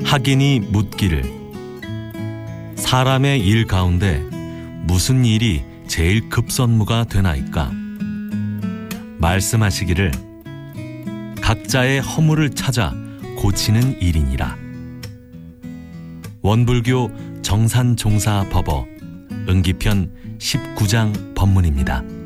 학인이 묻기를 사람의 일 가운데 무슨 일이 제일 급선무가 되나이까? 말씀하시기를 각자의 허물을 찾아 고치는 일이니라. 원불교 정산종사법어 응기편 19장 법문입니다.